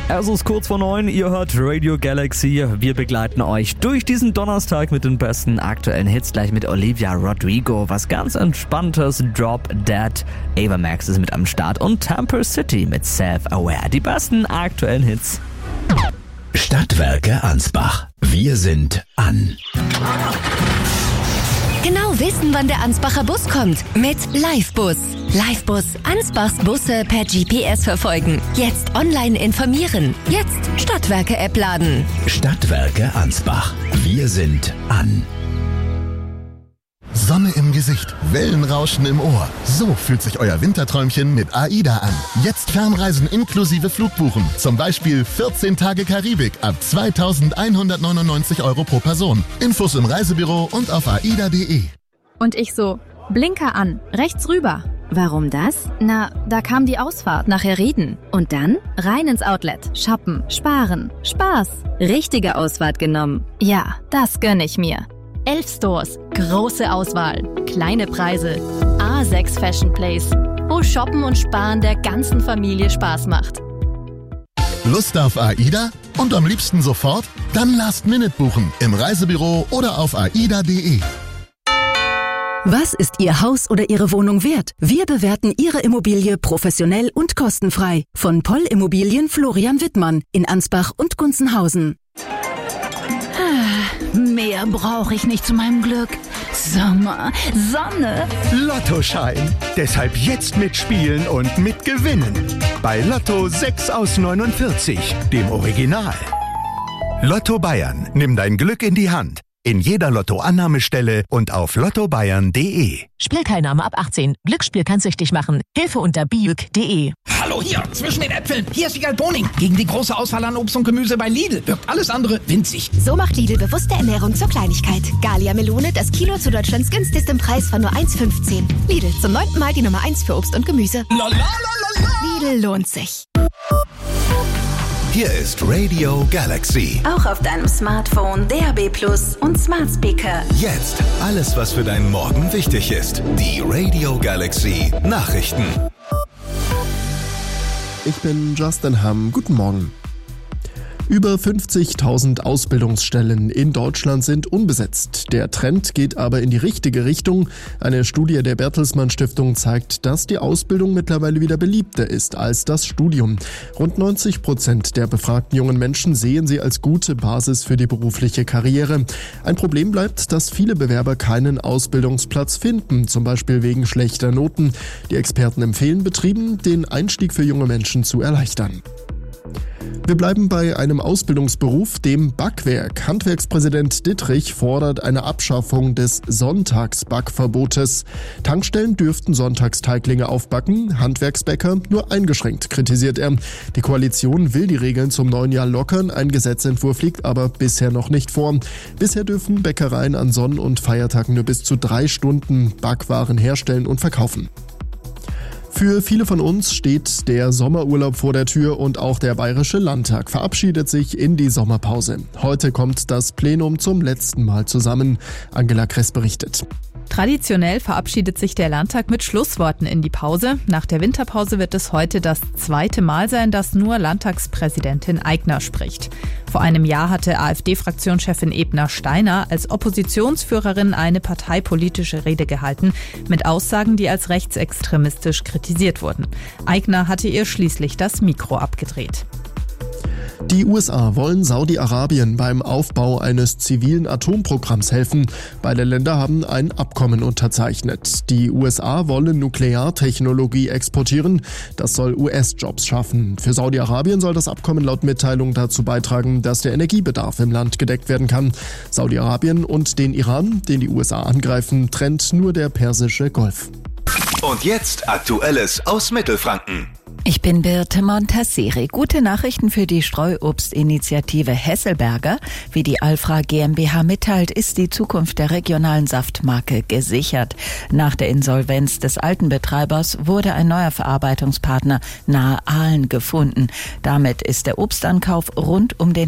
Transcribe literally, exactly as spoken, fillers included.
Es ist kurz vor neun, ihr hört Radio Galaxy. Wir begleiten euch durch diesen Donnerstag mit den besten aktuellen Hits, gleich mit Olivia Rodrigo. Was ganz Entspanntes, Drop Dead. Ava Max ist mit am Start und Temple City mit Self-Aware. Die besten aktuellen Hits. Stadtwerke Ansbach. Wir sind an. Genau wissen, wann der Ansbacher Bus kommt. Mit Livebus. Livebus. Ansbachs Busse per G P S verfolgen. Jetzt online informieren. Jetzt Stadtwerke-App laden. Stadtwerke Ansbach. Wir sind an. Sonne im Gesicht, Wellenrauschen im Ohr. So fühlt sich euer Winterträumchen mit AIDA an. Jetzt Fernreisen inklusive Flugbuchen. Zum Beispiel vierzehn Tage Karibik ab zweitausendeinhundertneunundneunzig Euro pro Person. Infos im Reisebüro und auf aida punkt de. Und ich so, Blinker an, rechts rüber. Warum das? Na, da kam die Ausfahrt, nachher reden. Und dann? Rein ins Outlet, shoppen, sparen, Spaß. Richtige Ausfahrt genommen. Ja, das gönn ich mir. Elf Stores, große Auswahl, kleine Preise. A sechs Fashion Place, wo Shoppen und Sparen der ganzen Familie Spaß macht. Lust auf AIDA? Und am liebsten sofort? Dann Last Minute buchen im Reisebüro oder auf aida punkt de. Was ist Ihr Haus oder Ihre Wohnung wert? Wir bewerten Ihre Immobilie professionell und kostenfrei. Von Poll Immobilien Florian Wittmann in Ansbach und Gunzenhausen. Mehr brauche ich nicht zu meinem Glück. Sommer, Sonne. Lottoschein. Deshalb jetzt mitspielen und mitgewinnen. Bei Lotto sechs aus neunundvierzig, dem Original. Lotto Bayern. Nimm dein Glück in die Hand. In jeder Lotto-Annahmestelle und auf lotto bayern punkt de. Spielteilnahme ab achtzehn. Glücksspiel kann süchtig machen. Hilfe unter biuk punkt de. Hallo hier, zwischen den Äpfeln. Hier ist Wiegald Boning. Gegen die große Auswahl an Obst und Gemüse bei Lidl wirkt alles andere winzig. So macht Lidl bewusste Ernährung zur Kleinigkeit. Gallia Melone, das Kilo zu Deutschlands günstigstem Preis von nur eins fünfzehn. Lidl, zum neunten Mal die Nummer eins für Obst und Gemüse. Lidl lohnt sich. Hier ist Radio Galaxy. Auch auf deinem Smartphone, D A B Plus und Smart Speaker. Jetzt alles, was für deinen Morgen wichtig ist. Die Radio Galaxy Nachrichten. Ich bin Justin Hamm. Guten Morgen. Über fünfzigtausend Ausbildungsstellen in Deutschland sind unbesetzt. Der Trend geht aber in die richtige Richtung. Eine Studie der Bertelsmann Stiftung zeigt, dass die Ausbildung mittlerweile wieder beliebter ist als das Studium. Rund neunzig Prozent der befragten jungen Menschen sehen sie als gute Basis für die berufliche Karriere. Ein Problem bleibt, dass viele Bewerber keinen Ausbildungsplatz finden, zum Beispiel wegen schlechter Noten. Die Experten empfehlen Betrieben, den Einstieg für junge Menschen zu erleichtern. Wir bleiben bei einem Ausbildungsberuf, dem Backwerk. Handwerkspräsident Dittrich fordert eine Abschaffung des Sonntagsbackverbotes. Tankstellen dürften Sonntagsteiglinge aufbacken, Handwerksbäcker nur eingeschränkt, kritisiert er. Die Koalition will die Regeln zum neuen Jahr lockern, ein Gesetzentwurf liegt aber bisher noch nicht vor. Bisher dürfen Bäckereien an Sonn- und Feiertagen nur bis zu drei Stunden Backwaren herstellen und verkaufen. Für viele von uns steht der Sommerurlaub vor der Tür und auch der Bayerische Landtag verabschiedet sich in die Sommerpause. Heute kommt das Plenum zum letzten Mal zusammen. Angela Kress berichtet. Traditionell verabschiedet sich der Landtag mit Schlussworten in die Pause. Nach der Winterpause wird es heute das zweite Mal sein, dass nur Landtagspräsidentin Aigner spricht. Vor einem Jahr hatte AfD-Fraktionschefin Ebner-Steiner als Oppositionsführerin eine parteipolitische Rede gehalten, mit Aussagen, die als rechtsextremistisch kritisiert wurden. Aigner hatte ihr schließlich das Mikro abgedreht. Die U S A wollen Saudi-Arabien beim Aufbau eines zivilen Atomprogramms helfen. Beide Länder haben ein Abkommen unterzeichnet. Die U S A wollen Nukleartechnologie exportieren. Das soll U S-Jobs schaffen. Für Saudi-Arabien soll das Abkommen laut Mitteilung dazu beitragen, dass der Energiebedarf im Land gedeckt werden kann. Saudi-Arabien und den Iran, den die U S A angreifen, trennt nur der Persische Golf. Und jetzt Aktuelles aus Mittelfranken. Ich bin Birte Montasseri. Gute Nachrichten für die Streuobstinitiative Hesselberger. Wie die Alfra GmbH mitteilt, ist die Zukunft der regionalen Saftmarke gesichert. Nach der Insolvenz des alten Betreibers wurde ein neuer Verarbeitungspartner nahe Aalen gefunden. Damit ist der Obstankauf rund um den